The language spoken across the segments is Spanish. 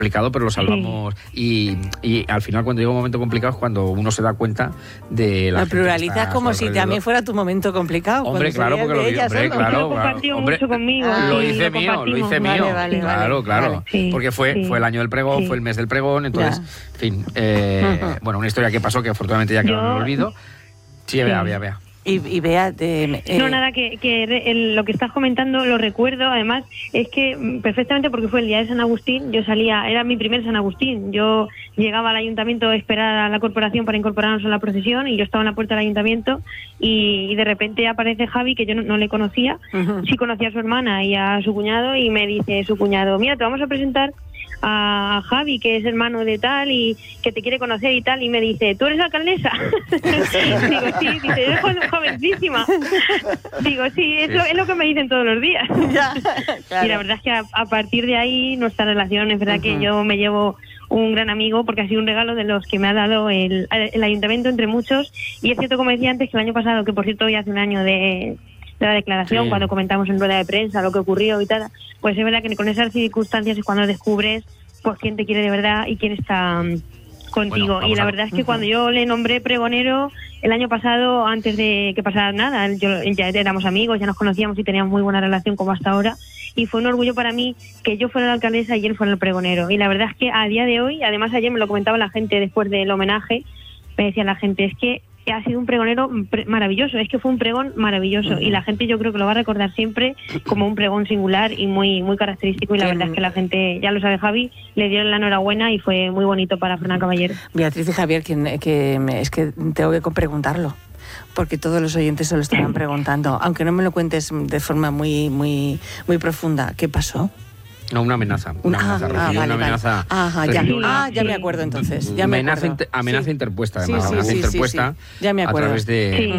complicado, pero lo salvamos. Y al final, cuando llega un momento complicado, es cuando uno se da cuenta de la pluralizas como si también fuera tu momento complicado. Hombre, claro, porque lo compartió mucho conmigo. Lo hice mío. Claro. Vale, sí, porque fue el año del pregón, fue el mes del pregón, entonces, en fin, bueno, una historia que pasó que afortunadamente ya quedó en el olvido. Sí, vea. Y Bea, no, nada, que lo que estás comentando lo recuerdo, además, es que perfectamente, porque fue el día de San Agustín, yo salía, era mi primer San Agustín, yo llegaba al ayuntamiento a esperar a la corporación para incorporarnos a la procesión, y yo estaba en la puerta del ayuntamiento, y de repente aparece Javi, que yo no le conocía, sí conocía a su hermana y a su cuñado, y me dice su cuñado, mira, te vamos a presentar a Javi, que es hermano de tal y que te quiere conocer y tal, y me dice, ¿tú eres alcaldesa? Digo, sí, dice, eres jovencísima. Digo, sí, es lo que me dicen todos los días. Ya, claro. Y la verdad es que a partir de ahí nuestra relación, es verdad que yo me llevo un gran amigo, porque ha sido un regalo de los que me ha dado el ayuntamiento entre muchos, y es cierto, como decía antes, que el año pasado, que por cierto hoy hace un año de la declaración, cuando comentamos en rueda de prensa lo que ocurrió y tal, pues es verdad que con esas circunstancias es cuando descubres pues quién te quiere de verdad y quién está contigo. Bueno, y la verdad es que cuando yo le nombré pregonero el año pasado, antes de que pasara nada, ya éramos amigos, ya nos conocíamos y teníamos muy buena relación como hasta ahora, y fue un orgullo para mí que yo fuera la alcaldesa y él fuera el pregonero. Y la verdad es que a día de hoy, además ayer me lo comentaba la gente después del homenaje, me decía la gente, es que ha sido un pregonero maravilloso, es que fue un pregón maravilloso, y la gente yo creo que lo va a recordar siempre como un pregón singular y muy muy característico, y la verdad es que la gente, ya lo sabe Javi, le dieron la enhorabuena y fue muy bonito para Fernán Caballero. Beatriz y Javier, es que tengo que preguntarlo, porque todos los oyentes se lo estaban preguntando, aunque no me lo cuentes de forma muy muy muy profunda. ¿Qué pasó? No, una amenaza. Una amenaza. Ajá, ya me acuerdo entonces. Amenaza interpuesta, además. Sí. Ya me acuerdo. A través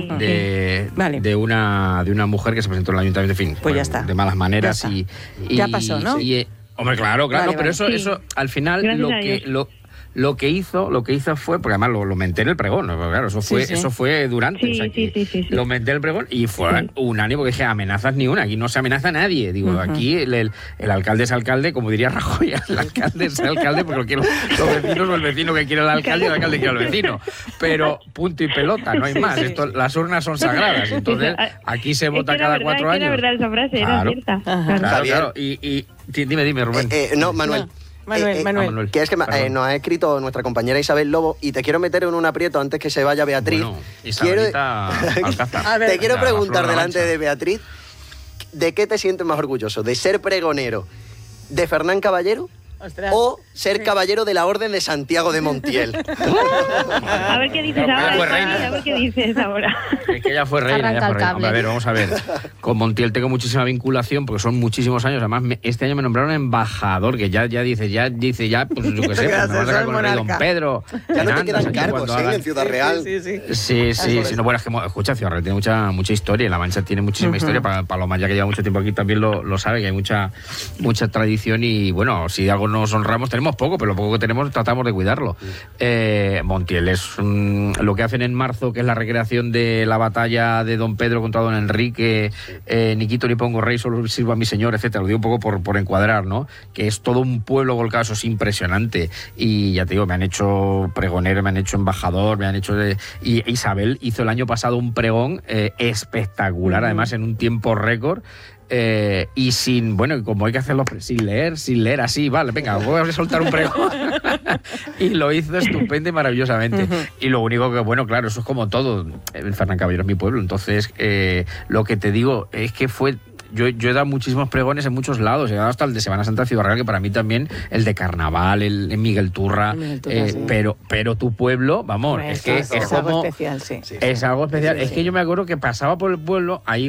de una mujer que se presentó en el ayuntamiento, en fin, pues ya está. De malas maneras. Ya pasó, ¿no? Hombre, claro. Pero eso al final lo que hizo fue, porque además lo menté en el pregón, ¿no? Claro, eso fue durante, lo menté en el pregón y fue unánime, porque dije, amenazas ni una, aquí no se amenaza a nadie, digo, aquí el alcalde es alcalde, como diría Rajoy, el alcalde es alcalde porque lo quieren los vecinos, o el vecino que quiere al alcalde y el alcalde quiere al vecino, pero punto y pelota, no hay más, las urnas son sagradas, entonces aquí se vota cada 4 años. Era verdad esa frase, era cierta. Claro, y dime, Rubén. No, Manuel. Manuel. Que es que nos ha escrito nuestra compañera Isabel Lobo, y te quiero meter en un aprieto antes que se vaya Beatriz. Bueno, te quiero preguntar delante de Beatriz, ¿de qué te sientes más orgulloso? ¿De ser pregonero de Fernán Caballero? Ostras. O ser caballero de la Orden de Santiago de Montiel. A ver qué dices ahora. A ver qué dices ahora. Es que ella fue reina. Hombre, a ver, vamos a ver. Con Montiel tengo muchísima vinculación porque son muchísimos años. Además, este año me nombraron embajador, que ya dice, pues yo qué sé, pues me vas a sacar con el rey Don Pedro. Ya no te quedan cargos, en Ciudad Real. Sí. No, bueno, es que, escucha, Ciudad Real tiene mucha historia. La Mancha tiene muchísima historia. Paloma, ya que lleva mucho tiempo aquí, también lo sabe, que hay mucha tradición y, bueno, si algo nos honramos, tenemos poco, pero lo poco que tenemos tratamos de cuidarlo. Montiel es lo que hacen en marzo, que es la recreación de la batalla de Don Pedro contra Don Enrique, ni quito ni pongo rey, solo sirvo a mi señor, etcétera. Lo digo un poco por encuadrar, ¿no? Que es todo un pueblo volcado, eso es impresionante. Y ya te digo, me han hecho pregonero, me han hecho embajador, me han hecho... Y Isabel hizo el año pasado un pregón espectacular, además en un tiempo récord. Y como hay que hacerlo sin leer así, vale, venga, voy a soltar un pregón. Y lo hizo estupendo y maravillosamente. Y lo único que, bueno, claro, eso es como todo. El Fernán Caballero es mi pueblo, entonces lo que te digo es que fue... Yo he dado muchísimos pregones en muchos lados, he dado hasta el de Semana Santa de Ciudad Real, que para mí también, el de Carnaval, el de Miguel Turra, sí. pero tu pueblo, vamos, bueno, es que es como... algo especial, sí. Es algo especial. Es que yo me acuerdo que pasaba por el pueblo, hay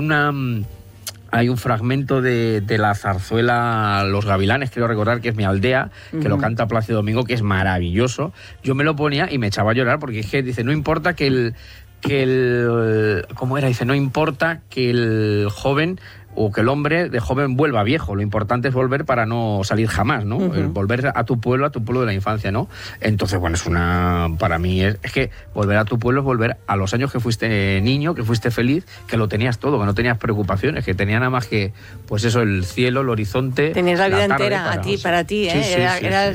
un fragmento de la zarzuela Los Gavilanes, creo recordar, que es Mi Aldea, que lo canta Plácido Domingo, que es maravilloso. Yo me lo ponía y me echaba a llorar, porque es que dice, no importa que el ¿cómo era? Dice, no importa que el joven o que el hombre de joven vuelva viejo. Lo importante es volver para no salir jamás, ¿no? El volver a tu pueblo de la infancia, ¿no? Entonces, bueno, para mí es que volver a tu pueblo es volver a los años que fuiste niño, que fuiste feliz, que lo tenías todo, que no tenías preocupaciones, que tenía nada más que, pues eso, el cielo, el horizonte. Tenías la vida tarde entera para ti, ¿eh? Sí, era